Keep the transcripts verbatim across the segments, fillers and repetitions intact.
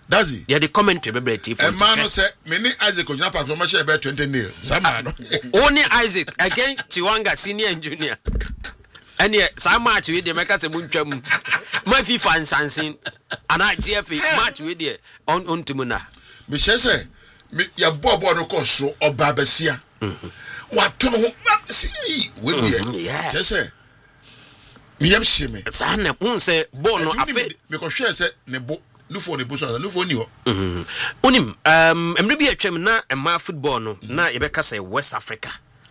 Does he? Yeah, the commentary be breti for. A man who say me ni Isaac Ojina Park so much about twenty nil. Sama no. Only Isaac again Chiwanga senior and junior. And yeah, some match with the make say muntwam. My FIFA and Sansin and I G F A match with the on on Tumuna. Me say me ya bobo no ko so oba besia. What to no see we be. Yeah. Say me yam shime. Sa na un say ball no afi me ko hwe say ne bo no for the bush no for ni ho. Mhm. Unim um emre bi atwam na ema football no na ye beka say West Africa.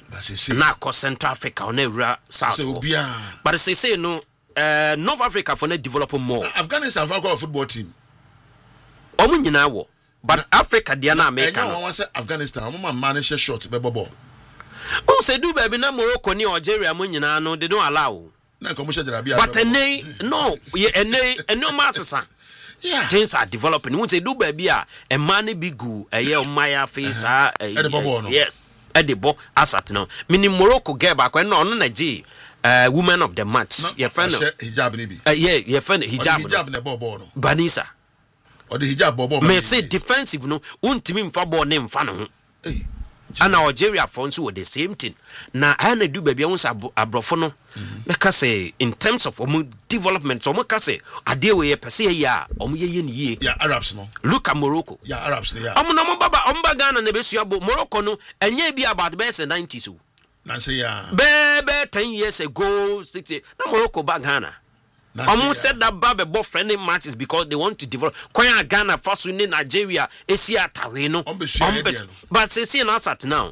Na ko Central Africa on ewura South. But they say no uh, North Africa for na develop more. Afghanistan for a football team. Omo nyina wo. But Africa dia na America. No one say Afghanistan omo man manage shot be bobo. Oh say do baby na Morocco ni Algeria mo nyina no they don't allow. Na ko mo share bia. But ene no ye ene ene masesa. Yeah. Things are developing. We say do baby a e man be good e ye o maya face ah. Yes. Edibo asat no mini Morocco get back when no na G uh woman of the match your friend hijab ni bi uh, yeah your friend hijab hijab na bobo no Banisa or the hijab bobo me say defensive no untimi mfa ball ne mfa no eh ana Algeria for nso the same thing na ana do baby won abrofo no make say in terms of um, development so make say ade we ye pese ya omo ye ye ni ye yeah Arabs no look at Morocco yeah Arabs yeah omo na mo baba omo ba Ghana na be suabo Morocco no enye bi about best nineties o na say yeah be ten years ago sixty na Morocco ba Ghana omo said that babe bo friendly matches because they want to develop kwanya Ghana first in Nigeria Asia tawe no but say see na sat now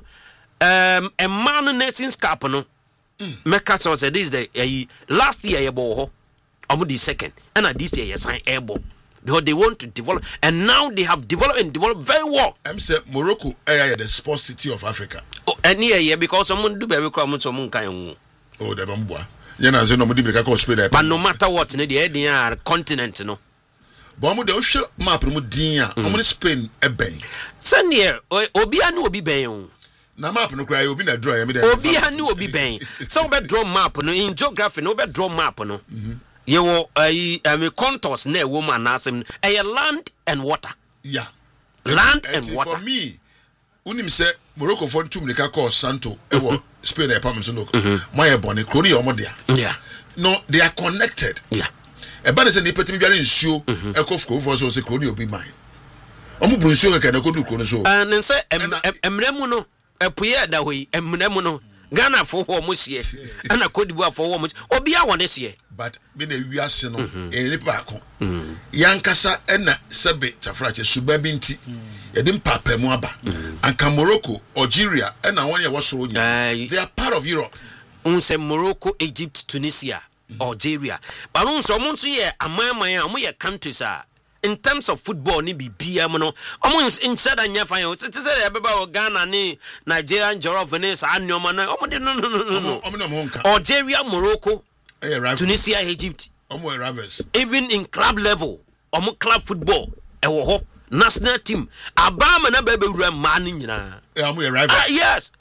um a man Nations Cup no Mecca so said this the uh, last year ebo ho omo the second and uh, this year you sign ebo because they want to develop and now they have developed and developed very well. I'm say Morocco eh the sports city of Africa. Oh any year because someone do baby come someone kan oh the bambua you know say no mo di break ka Spain but no matter what no the dey are continent no but mo dey hwe map mo din a omo Spain e ben send here obi anu obi ben o na map no cry obi na draw ya me dey obi anu obi ben so we draw map no in geography no we draw map no you wo ai am contours na woman na asem e land and water yeah land and, and water for me unim say Morocco for two mnika call Santo e wo Spain e pam so no my bone kroni e omo dia yeah no they are connected yeah e ba say ni petimi biare nsuo e ko fko for so say kroni obi man omo bru nsuo ka na ko du kroni so and say emremu no epuye da hoyi emremu no Ghana for ho mo sie ana Cote d'Ivoire for ho mo obi a won sie but me na wiase no e ni pa ko yankasa na sebe chafrache suba binti e dim papa mu aba anka Morocco Algeria na won ye wosoro nyi they are part of Europe unse Morocco Egypt Tunisia Algeria but unse omo nso ye amanman a omo ye countries a in terms of football ni bibia mo no omo instead anya fan o tete say ebeba o Ghana ni Nigeria Jorof Venice anyoma na omo de no no no no omo no mo nka Algeria Morocco eh Tunisia Egypt omo rivals even in club level omo club football e wo ho national team abama na bebe wura man nyina eh omo rivals yes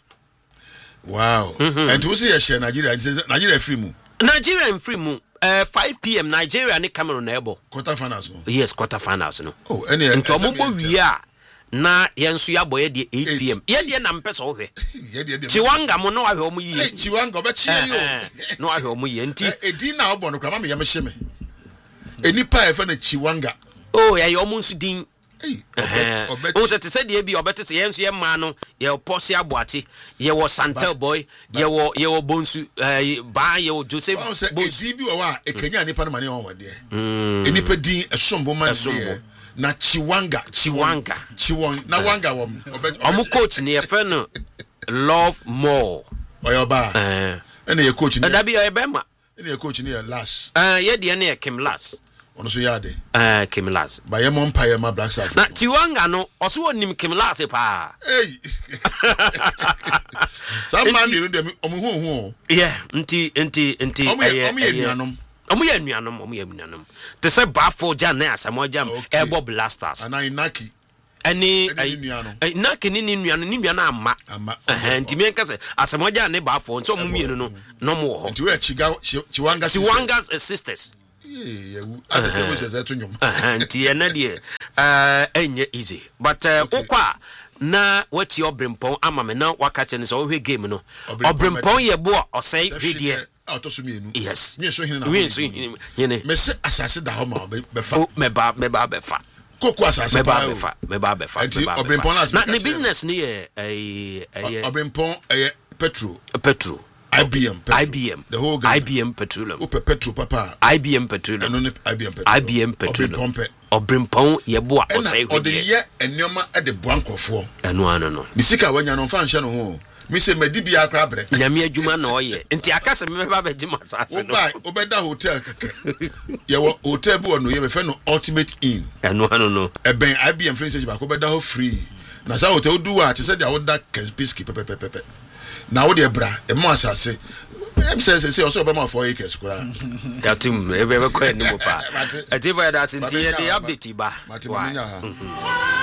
wow and we see share Nigeria Nigeria free mu Nigeria in free mu Uh, five p.m. Nigeria and Cameroon able quarter finals no yes quarter finals no oh any nto mo bo wia na yenso ya boye de eight p.m. ye de na mpesa wo hwe Chiwanga mo no ahwe omo yi Chiwanga obechie yo no ahwe omo yi nti edi na obo no kra ma me yam hye me enipa e fa na Chiwanga oh ya yo omo nsu din eh o se te se de bi obete se yenso ye ma no ye posi aboati ye wo Santel boy ye wo ye wo Bonsu ba ye wo Joseph Bonsu bi wo wa e Kenya nipa no mane won wade enipa din esombo man de na Chiwanga Chiwanga Chiwon na wanga wo omo coach ne ye fe no Love More oyoba eh ene ye coach ne da bi ye bema ene ye coach ne ye Las eh ye de ne ye Kim Las ono so yade eh Kim Las ba ye mon pa ye ma Black Stars na Chiwanga no oso onim Kim Las pa hey some man you dem omo hu hu yeah nti nti nti eh omo ye nuanom omo ye nuanom omo ye nuanom te se ba for ja na asamo jam e Bob Blasters ana inaki ani inaki ni ni nuanom ni nuanom ama eh nti me nka se asamo ja ne ba for nso omo mienu no no mo ho nti we chiga Chiwanga Chiwanga's sisters yeah ate tebo se zeto nyom nti ena de uh enye easy but uh okay. Okwa na wati Obrempong ama me na waka che ne so hwe game no Obrempong ye bo osai hwedie autosumienu yes me so hene na we so hene me se asase da ho ma be fa me ba me ba be fa koko asase me ba be fa me ba be fa na ne business ni eh eh Obrempong eh petrol petrol I B M petrol. I B M the whole game I B M petroleum Ope petrol papa I B M petroleum no I B M petrol I B M petroleum Obrempong ye bo a osai hwedie ode ye enoma e de boankofo eno ano no ni sika wanya no fa nhye no ho mi se madi bia akra bre nyame adwuma na oye nti akase me ba ba gima asase no obai obeda hotel keke ye wo hotel bi no ye be fe no Ultimate Inn eno ano no e ben I B M franchise ba ko beda ho free na sa hotel du wa te se dia woda Kespiski pepe pepe na wo de bra e mo asase em say say also be ma four acres kura datum e be ko eni mo pa ati fa da sinti e dey update ba wa